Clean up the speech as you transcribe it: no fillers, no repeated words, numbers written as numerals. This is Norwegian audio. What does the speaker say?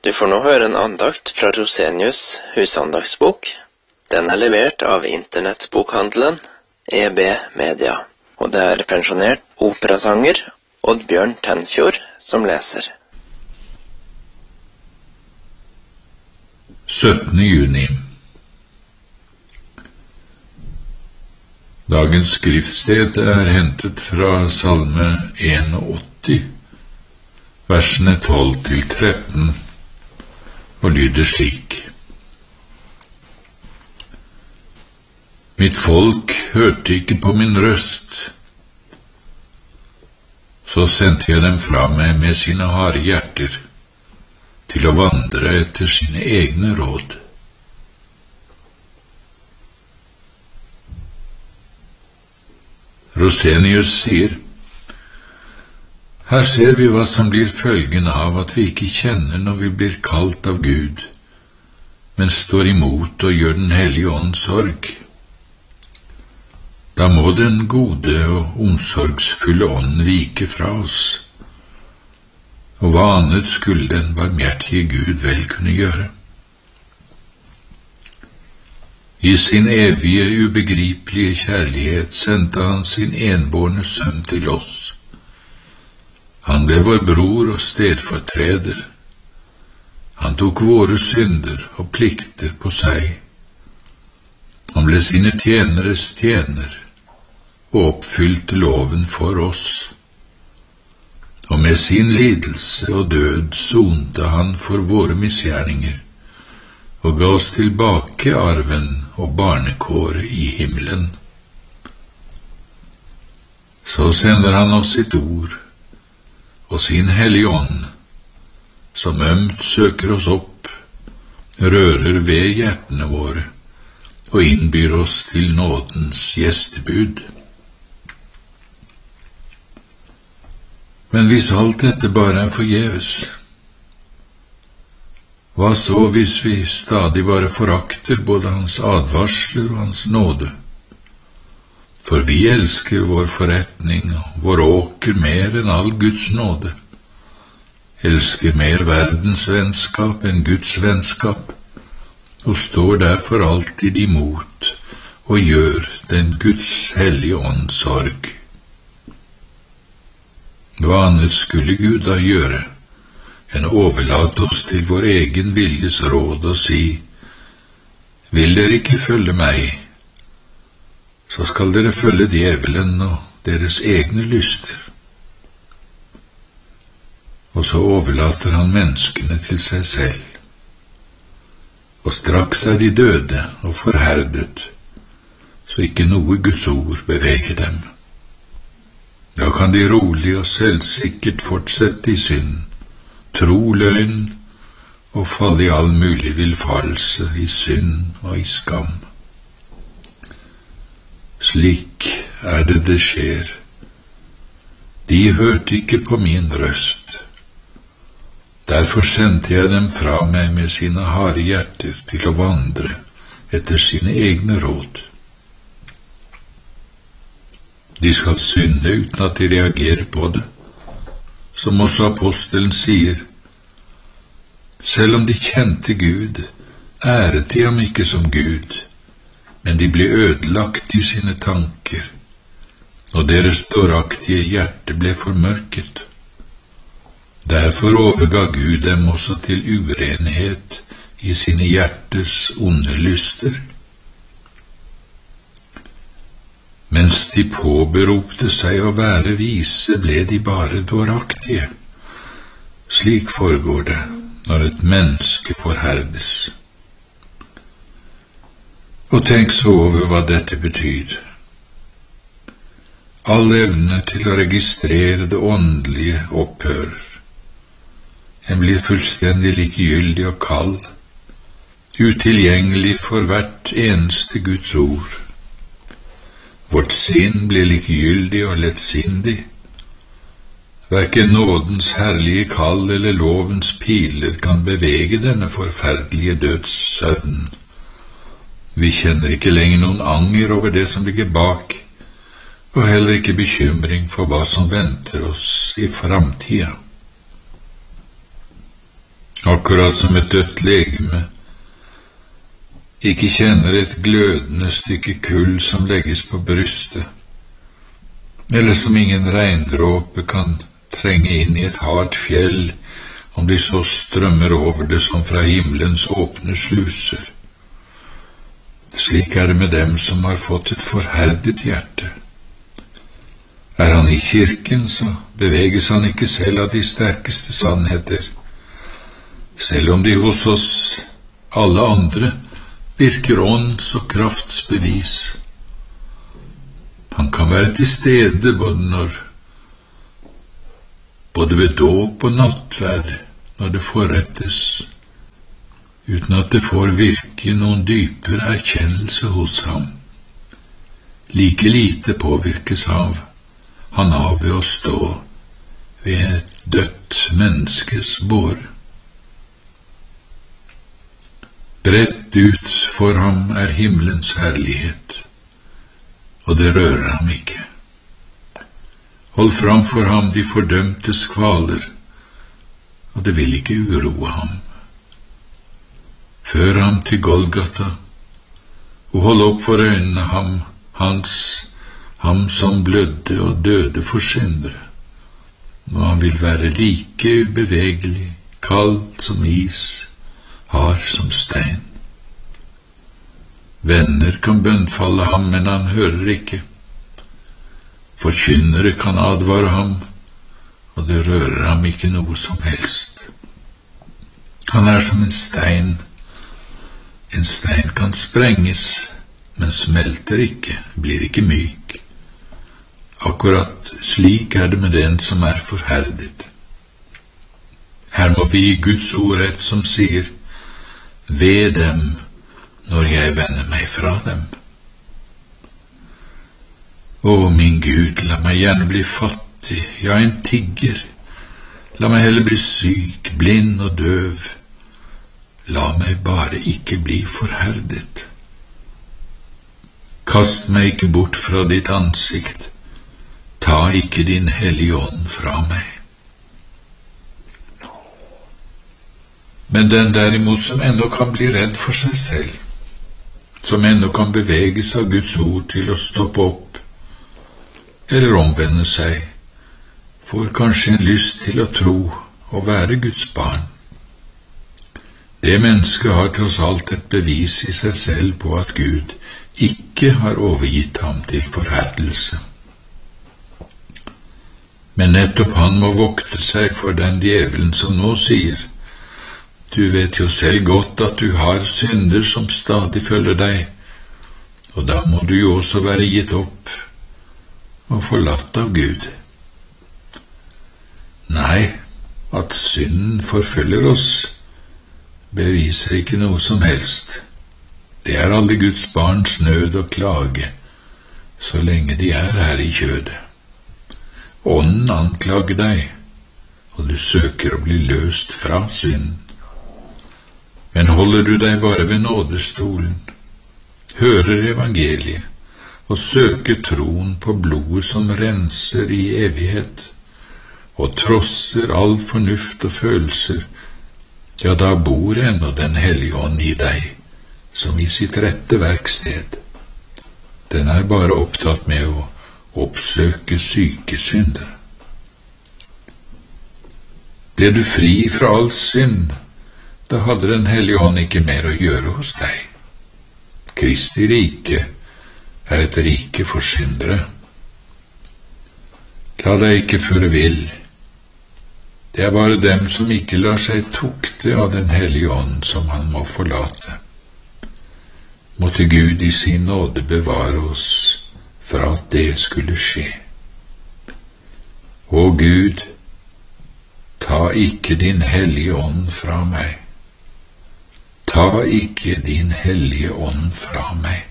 Du får nå høre en andakt fra Rosenius husandagsbok. Den er levert av internettbokhandelen EB Media, og det er pensjonert operasanger Oddbjørn Tenfjord som leser. 17. juni. Dagens skriftsted er hentet fra Salme 81, versene 12-13, og lyder slik. Mitt folk hørte ikke på min røst, så sendte jeg dem fra meg med sine harde hjerter, til å vandre etter sine egne råd. Rosenius sier, her ser vi hva som blir følgen av at vi ikke kjenner når vi blir kalt av Gud, men står imot og gjør den hellige ånd sorg. Da må den gode og omsorgsfulle ånd vike fra oss, og hva annet skulle den barmhjertige Gud vel kunne gjøre? I sin evige, ubegripelige kjærlighet sendte han sin enbårne sønn til oss. Han ble vår bror og stedfortreder. Han tok våre synder og plikter på seg. Han ble sine tjeneres tjener og oppfylte loven for oss. Og med sin lidelse og død sonte han for våre misgjerninger og ga oss tilbake arven og barnekår i himmelen. Så sender han oss sitt ord og sin hellige ånd, som ømt søker oss opp, rører ved hjertene våre og innbyr oss til nådens gjestebud. Men hvis alt dette bare er forgjeves, hva så hvis vi stadig bare forakter både hans advarsler og hans nåde? For vi elsker vår forretning og vår åker mer enn all Guds nåde, elsker mer verdens vennskap enn Guds vennskap, og står derfor alltid imot og gjør den Guds hellige ånd sorg. Hva annet skulle Gud da gjøre enn overlate oss til vår egen viljes råd og si, vil dere ikke følge meg, så skal dere følge djevelen og deres egne lyster. Og så overlater han menneskene til seg selv, og straks er de døde og forherdet, så ikke noe Guds ord beveger dem. Da kan de rolig og selvsikkert fortsette i synd, tro løgn og falle i all mulig villfarelse, i synd og i skam. Slik er det skjer. De hørte ikke på min røst. Derfor sendte jeg dem fra meg med sine harde hjerter til å vandre etter sine egne råd. De skal synde uten at de reagerer på det, som også apostelen sier. Selv om de kjente Gud, æret de ham ikke som Gud, men de ble ødelagt i sine tanker, og deres dåraktige hjerte ble formørket. Derfor overga Gud dem også til urenhet i sine hjertes onde lyster. Mens de påberopte seg å være vise, ble de bare dåraktige. Slik foregår det når et menneske forherdes. Og tenk så over hva dette betyr. All evne til å registrere det åndelige opphører. En blir fullstendig likegyldig og kald, utilgjengelig for hvert eneste Guds ord. Vårt sinn blir likegyldig og lettsindig. Hverken nådens herlige kall eller lovens piler kan bevege denne forferdelige dødssøvn. Vi kjenner ikke lenger noen anger over det som ligger bak, og heller ikke bekymring for hva som venter oss i framtida. akkurat som et dødt legeme ikke kjenner et glødende stykke kull som legges på brystet, eller som ingen regndråpe kan trenge inn i et hardt fjell om de så strømmer over det som fra himmelens åpne sluser. Slik det med dem som har fått et forherdet hjerte. Han i kirken, så beveges han ikke selv av de sterkeste sannheter, selv om de hos oss alle andre virker ånds- og kraftsbevis. Han kan være til stede både ved dåp og nattverd når det forrettes, uten at det får virke noen dypere erkjennelse hos ham. Like lite påvirkes han av ved å stå ved et dødt menneskes bår. Bredt ut for ham himmelens herlighet, og det rører ham ikke. Hold fram for ham de fordømtes kvaler, og det vil ikke uroe ham. Før ham til Golgata, og hold opp for øynene ham som blødde og døde for syndere, og han vil være like ubevegelig, kald som is, hard som stein. Venner kan bønnfalle ham, men han hører ikke. Forkynnere kan advare ham, og det rører ham ikke noe som helst. Han som en stein. En stein kan sprenges, men smelter ikke, blir ikke myk. Akkurat slik det med den som forherdet. Her må vi gi Guds ord rett som sier, ved dem når jeg vender meg fra dem. Å, min Gud, la meg gjerne bli fattig, ja, en tigger. La meg heller bli syk, blind og døv. La meg bare ikke bli forherdet. Kast meg ikke bort fra ditt ansikt. Ta ikke din hellige ånd fra meg. Men den derimot som ennå kan bli redd for seg selv, som ennå kan beveges av Guds ord til å stoppe opp, eller omvende seg, får kanskje en lyst til å tro og være Guds barn. Det mennesket har tross alt et bevis i seg selv på at Gud ikke har overgitt ham til forherdelse. Men nettopp han må vokte seg for den djevelen som nå sier, du vet jo selv godt at du har synder som stadig følger deg, og da må du jo også være gitt opp og forlatt av Gud. Nei, at synden forfølger oss, beviser ikke noe som helst. Det alle Guds barns nød og klage, så lenge de her i kjødet. Ånden anklager deg, og du søker å bli løst fra synden. Men holder du deg bare ved nådestolen, hører evangeliet og søker troen på blodet som renser i evighet, og trosser all fornuft og følelser, ja, da bor ennå den hellige ånd i deg, som i sitt rette verksted. Den bare opptatt med å oppsøke syke syndere. Ble du fri fra all synd, da hadde den hellige ånd ikke mer å gjøre hos deg. Kristi rike et rike for syndere. La deg ikke føre vill. Det bare dem som ikke lar seg tukte av den hellige ånd som han må forlate. Måtte Gud i sin nåde bevare oss fra at det skulle skje. Å Gud, ta ikke din hellige ånd fra meg. Ta ikke din hellige ånd fra meg.